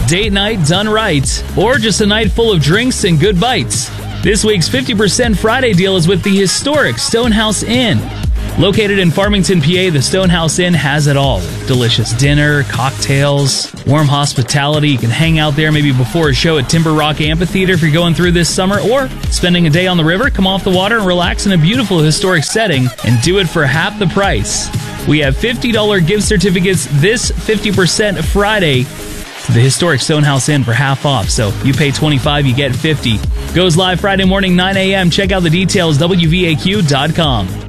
date night done right, or just a night full of drinks and good bites. This week's 50% Friday deal is with the historic Stonehouse Inn. Located in Farmington, PA, the Stonehouse Inn has it all. Delicious dinner, cocktails, warm hospitality. You can hang out there maybe before a show at Timber Rock Amphitheater if you're going through this summer, or spending a day on the river, come off the water and relax in a beautiful historic setting and do it for half the price. We have $50 gift certificates this 50% Friday to the historic Stonehouse Inn for half off. So you pay $25, you get $50. Goes live Friday morning, 9 a.m. Check out the details, WVAQ.com.